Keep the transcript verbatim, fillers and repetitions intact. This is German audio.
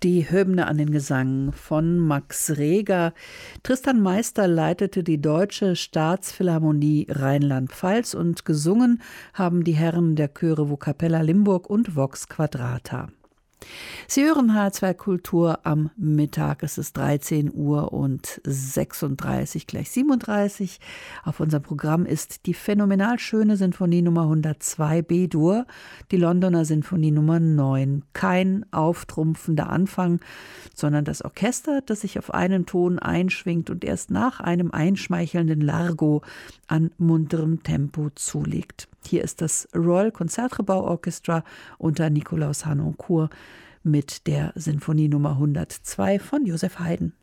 Die Hymne an den Gesang von Max Reger. Tristan Meister leitete die Deutsche Staatsphilharmonie Rheinland-Pfalz und gesungen haben die Herren der Chöre Vocapella Limburg und Vox Quadrata. Sie hören H R zwei Kultur am Mittag. Es ist dreizehn Uhr und sechsunddreißig, gleich siebenunddreißig. Auf unserem Programm ist die phänomenal schöne Sinfonie Nummer hundertzwei B-Dur, die Londoner Sinfonie Nummer neun. Kein auftrumpfender Anfang, sondern das Orchester, das sich auf einen Ton einschwingt und erst nach einem einschmeichelnden Largo an munterem Tempo zulegt. Hier ist das Royal Concertgebouw Orchestra unter Nikolaus Harnoncourt mit der Sinfonie Nummer hundertzwei von Joseph Haydn.